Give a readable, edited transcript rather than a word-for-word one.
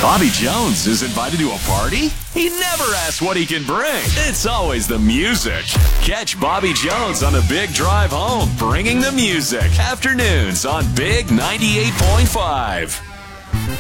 Bobby Jones is invited to a party? He never asks what he can bring. It's always the music. Catch Bobby Jones on the Big Drive Home, bringing the music. Afternoons on Big 98.5.